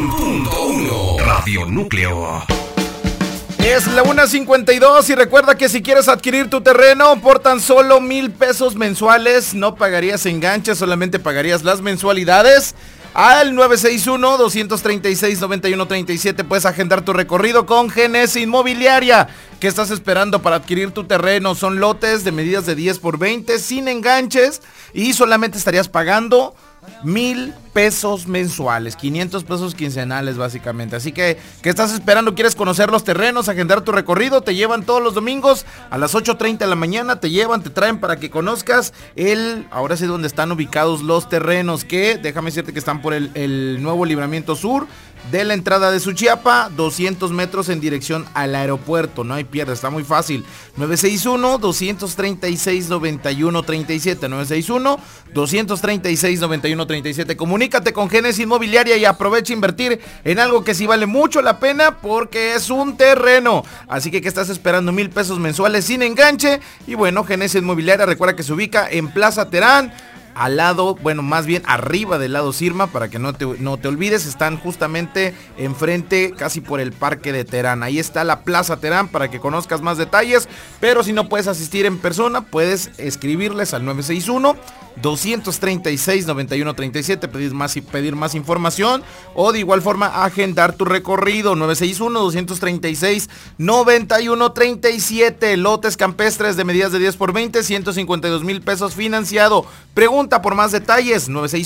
100.1 Radio Núcleo. Es la 1:52 y recuerda que si quieres adquirir tu terreno por tan solo 1,000 pesos mensuales, no pagarías enganche, solamente pagarías las mensualidades. Al 961-236-9137 puedes agendar tu recorrido con GNS Inmobiliaria. ¿Qué estás esperando para adquirir tu terreno? Son lotes de medidas de 10x20 sin enganches y solamente estarías pagando 1,000 pesos mensuales, 500 pesos quincenales básicamente. Así que, ¿qué estás esperando? ¿Quieres conocer los terrenos, agendar tu recorrido? Te llevan todos los domingos a las 8:30 de la mañana, te traen para que conozcas ahora sí donde están ubicados los terrenos, que déjame decirte que están por el nuevo libramiento sur de la entrada de Suchiapa, 200 metros en dirección al aeropuerto. No hay pierde, está muy fácil. 961-236-9137, 961-236-9137. Comunícate con GNS Inmobiliaria y aprovecha a invertir en algo que sí vale mucho la pena porque es un terreno. Así que, ¿qué estás esperando? 1,000 pesos mensuales sin enganche. Y bueno, GNS Inmobiliaria, recuerda que se ubica en Plaza Terán, al lado, bueno, más bien arriba del lado Sirma, para que no te olvides. Están justamente enfrente, casi por el Parque de Terán. Ahí está la Plaza Terán para que conozcas más detalles. Pero si no puedes asistir en persona, puedes escribirles al 961-236-9137, pedir más información, o de igual forma agendar tu recorrido. 961-236-9137. Lotes campestres de medidas de 10x20, 152,000 pesos financiado. Pregunta por más detalles,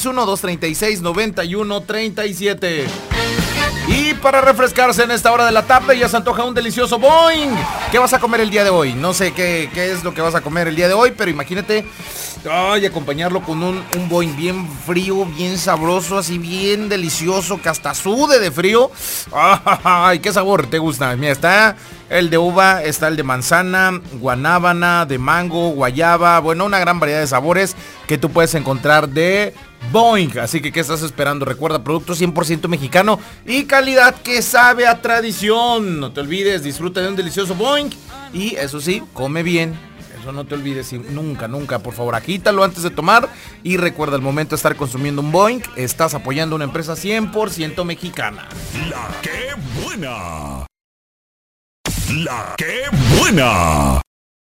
961-236-9137. Y para refrescarse en esta hora de la tarde, ya se antoja un delicioso Boing. ¿Qué vas a comer el día de hoy? No sé qué es lo que vas a comer el día de hoy, pero imagínate, acompañarlo con un Boing bien frío, bien sabroso, así bien delicioso, que hasta sude de frío. ¡Ay, qué sabor te gusta! Mira, está el de uva, está el de manzana, guanábana, de mango, guayaba, bueno, una gran variedad de sabores que tú puedes encontrar de Boing. Así que, ¿qué estás esperando? Recuerda, producto 100% mexicano y calidad que sabe a tradición. No te olvides, disfruta de un delicioso Boing y eso sí, come bien. Eso no te olvides nunca, por favor, agítalo antes de tomar. Y recuerda, al momento de estar consumiendo un Boing, estás apoyando una empresa 100% mexicana. La que buena. La que buena.